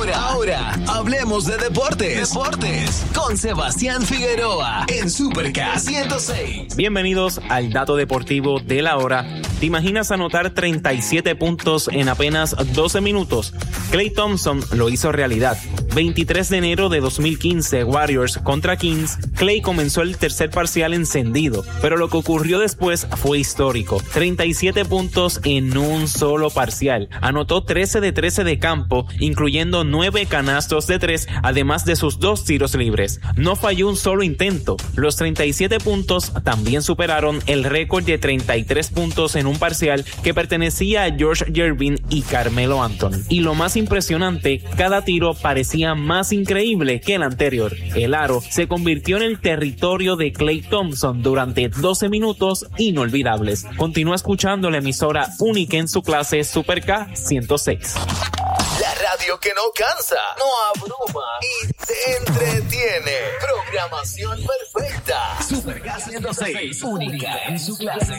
Ahora, hablemos de deportes con Sebastián Figueroa en Super K106. Bienvenidos al Dato Deportivo de la Hora. ¿Te imaginas anotar 37 puntos en apenas 12 minutos? Klay Thompson lo hizo realidad. 23 de enero de 2015, Warriors contra Kings. Klay comenzó el tercer parcial encendido, pero lo que ocurrió después fue histórico. 37 puntos en un solo parcial. Anotó 13 de 13 de campo, incluyendo 9 canastos de 3, además de sus 2 tiros libres. No falló un solo intento. Los 37 puntos también superaron el récord de 33 puntos en un parcial que pertenecía a George Gervin y Carmelo Anthony. Y lo más impresionante, cada tiro parecía más increíble que el anterior. El aro se convirtió en el territorio de Klay Thompson durante 12 minutos inolvidables. Continúa escuchando la emisora única en su clase Super K106. La radio que no cansa, no abruma y te entretiene. Programación perfecta. Super K106, única en su clase.